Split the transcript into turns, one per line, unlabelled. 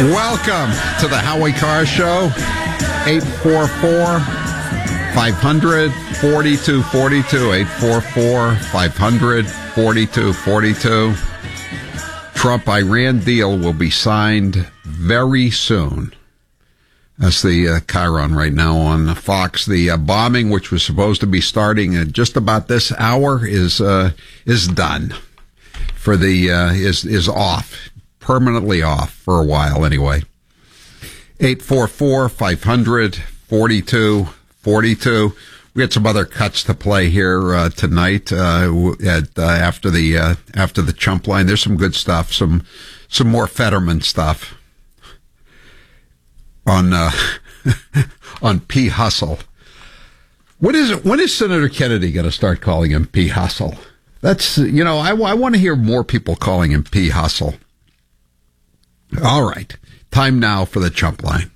Welcome to the Howie Carr Show. 844-500-4242. 844-500-4242. Trump-Iran deal will be signed very soon. That's the Chiron right now on Fox. The bombing, which was supposed to be starting at just about this hour, is done. Is off. Permanently off for a while anyway. 844-500-4242. We got some other cuts to play here tonight after the chump line. There's some good stuff, some more Fetterman stuff on P. Hustle. When is Senator Kennedy going to start calling him P. Hustle? That's, I want to hear more people calling him P. Hustle. All right. Time now for the chump line.